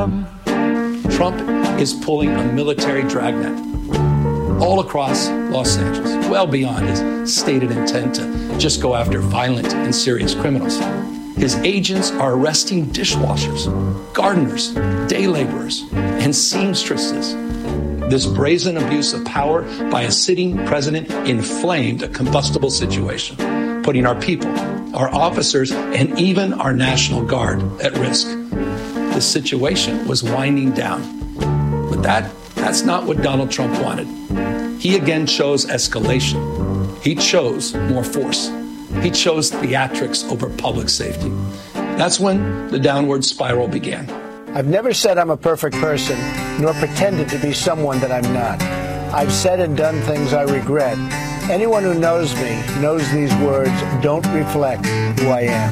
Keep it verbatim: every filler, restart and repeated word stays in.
Trump is pulling a military dragnet all across Los Angeles, well beyond his stated intent to just go after violent and serious criminals. His agents are arresting dishwashers, gardeners, day laborers, and seamstresses. This brazen abuse of power by a sitting president inflamed a combustible situation, putting our people, our officers, and even our National Guard at risk. The situation was winding down. But that, that's not what Donald Trump wanted. He again chose escalation. He chose more force. He chose theatrics over public safety. That's when the downward spiral began. I've never said I'm a perfect person, nor pretended to be someone that I'm not. I've said and done things I regret. Anyone who knows me knows these words don't reflect who I am.